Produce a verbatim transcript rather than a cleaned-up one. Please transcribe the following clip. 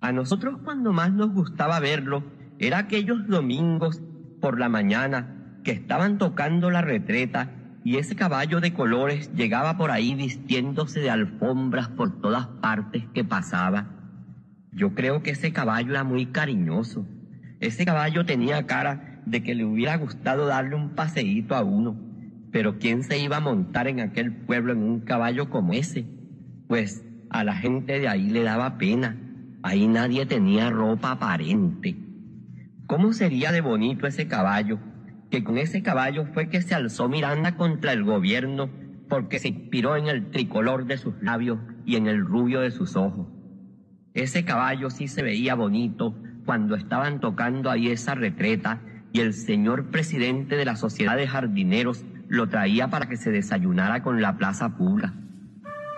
A nosotros cuando más nos gustaba verlo era aquellos domingos por la mañana que estaban tocando la retreta y ese caballo de colores llegaba por ahí vistiéndose de alfombras por todas partes que pasaba. Yo creo que ese caballo era muy cariñoso. Ese caballo tenía cara de que le hubiera gustado darle un paseíto a uno. Pero ¿quién se iba a montar en aquel pueblo en un caballo como ese? Pues a la gente de ahí le daba pena. Ahí nadie tenía ropa aparente. ¿Cómo sería de bonito ese caballo? Que con ese caballo fue que se alzó Miranda contra el gobierno, porque se inspiró en el tricolor de sus labios y en el rubio de sus ojos. Ese caballo sí se veía bonito cuando estaban tocando ahí esa retreta y el señor presidente de la Sociedad de Jardineros lo traía para que se desayunara con la plaza pública.